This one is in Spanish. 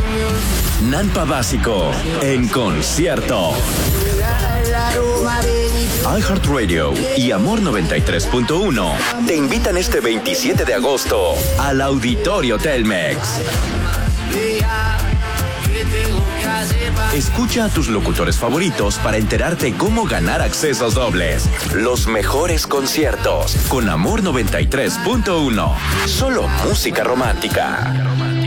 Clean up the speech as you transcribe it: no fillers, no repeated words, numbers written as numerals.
Nampa Básico en concierto. iHeartRadio y Amor 93.1 te invitan este 27 de agosto al Auditorio Telmex. Escucha a tus locutores favoritos para enterarte cómo ganar accesos dobles. Los mejores conciertos con Amor 93.1. Solo música romántica.